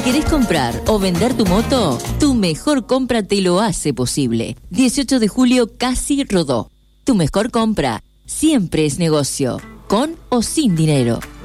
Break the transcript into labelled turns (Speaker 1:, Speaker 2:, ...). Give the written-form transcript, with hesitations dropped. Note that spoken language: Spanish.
Speaker 1: ¿Querés comprar o vender tu moto? Tu mejor compra te lo hace posible. 18 de julio Casi Rodó. Tu mejor compra siempre es negocio, con o sin dinero.